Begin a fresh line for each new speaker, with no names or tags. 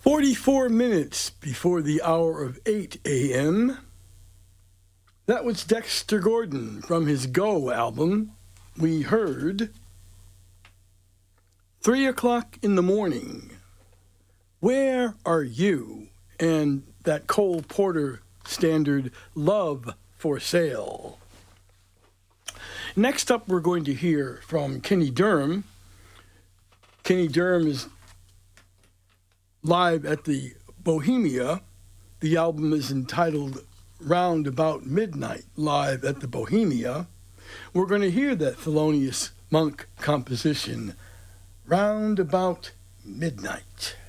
44 minutes before the hour of 8 a.m. That was Dexter Gordon from his Go album. We heard 3 o'clock in the morning. Where are you? And that Cole Porter standard, Love for Sale. Next up, we're going to hear from Kenny Dorham. Kenny Dorham is live at the Bohemia. The album is entitled Round About Midnight, live at the Bohemia. We're going to hear that Thelonious Monk composition, Round About Midnight.